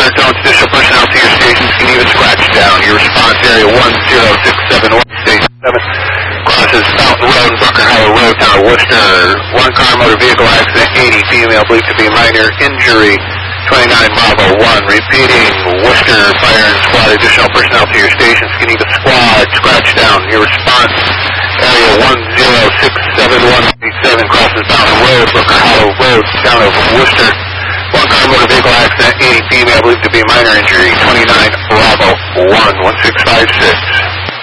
Clear tones, additional personnel to your stations can even scratch down. Your response area 1067 West Station 7 crosses Fountain Road and Bunker Hollow Road down to Worcester. One car motor vehicle accident, 80 female believed to be minor injury. 29 Bravo 1, repeating, Worcester Fire and Squad, additional personnel to your stations, Geneva Squad, scratch down. Your response, area 1067-137, crosses Mountain Road, Brooker Hollow Road, down to Worcester. One car motor vehicle accident, 80 female believed to be minor injury. 29 Bravo 1, 1656.